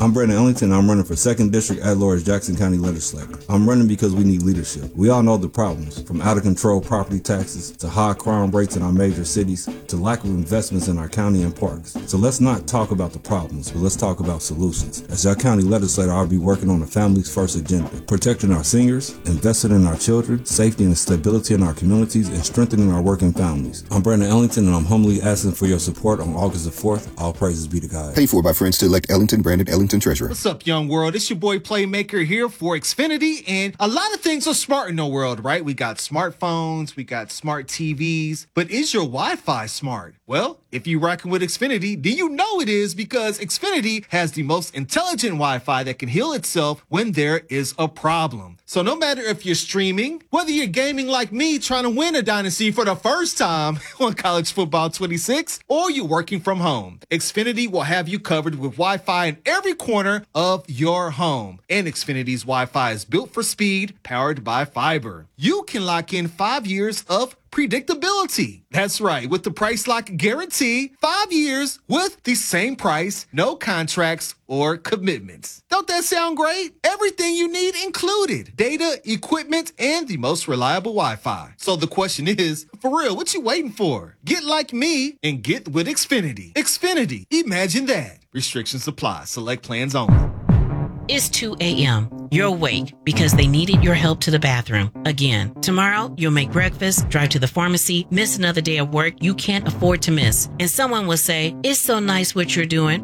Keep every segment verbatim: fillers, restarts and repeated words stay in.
I'm Brandon Ellington, and I'm running for second District at-large Jackson County Legislator. I'm running because we need leadership. We all know the problems, from out-of-control property taxes to high crime rates in our major cities to lack of investments in our county and parks. So let's not talk about the problems, but let's talk about solutions. As your county legislator, I'll be working on a Families First agenda, protecting our seniors, investing in our children, safety and stability in our communities, and strengthening our working families. I'm Brandon Ellington, and I'm humbly asking for your support on August the fourth. All praises be to God. Paid for by friends to elect Ellington, Brandon Ellington Treasurer. What's up, young world? It's your boy Playmaker here for Xfinity, and a lot of things are smart in the world, right? We got smartphones, we got smart T Vs, but is your Wi-Fi smart? Well, if you're rocking with Xfinity, do you know it is? Because Xfinity has the most intelligent Wi-Fi that can heal itself when there is a problem. So no matter if you're streaming, whether you're gaming like me trying to win a dynasty for the first time on College Football twenty-six, or you're working from home, Xfinity will have you covered with Wi-Fi in every corner of your home. And Xfinity's Wi-Fi is built for speed, powered by fiber. You can lock in five years of predictability. That's right, with the price lock guarantee, five years with the same price, no contracts or commitments. Don't that sound great? Everything you need included: data, equipment, and the most reliable Wi-Fi. So the question is, for real, what you waiting for? Get like me and get with Xfinity. Xfinity, imagine that. Restrictions apply. Select plans only. It's two a.m. You're awake because they needed your help to the bathroom. Again, tomorrow you'll make breakfast, drive to the pharmacy, miss another day of work you can't afford to miss. And someone will say, "It's so nice what you're doing."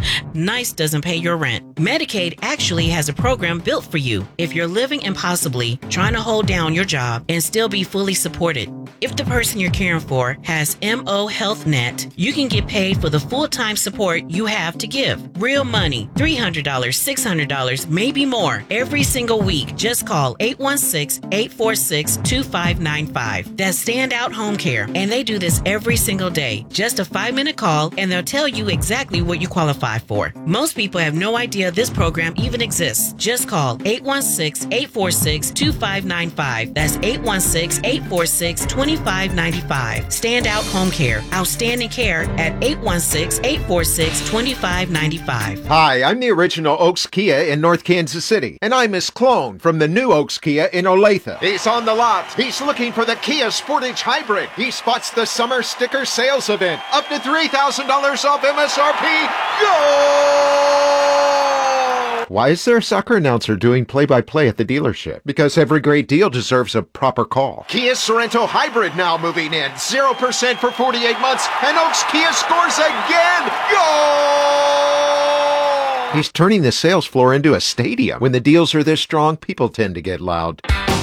Nice doesn't pay your rent. Medicaid actually has a program built for you if you're living impossibly, trying to hold down your job and still be fully supported. If the person you're caring for has M O Health Net, you can get paid for the full-time support you have to give. Real money, three hundred dollars, six hundred dollars, maybe more, every single week. Just call eight one six, eight four six, two five nine five. That's Standout Home Care, and they do this every single day. Just a five-minute call, and they'll tell you exactly what you qualify for. Most people have no idea this program even exists. Just call eight one six, eight four six, two five nine five. That's eight one six, eight four six, two five nine five. Standout Home Care. Outstanding care at eight one six, eight four six, two five nine five. Hi, I'm the original Oaks Kia in North Kansas City, and I'm Miss Clone from the new Oaks Kia in Olathe. He's on the lot. He's looking for the Kia Sportage Hybrid. He spots the summer sticker sales event. Up to three thousand dollars off M S R P. Go! Why is there a soccer announcer doing play-by-play at the dealership? Because every great deal deserves a proper call. Kia Sorento Hybrid now moving in. zero percent for forty-eight months, and Oaks Kia scores again. Go! He's turning the sales floor into a stadium. When the deals are this strong, people tend to get loud.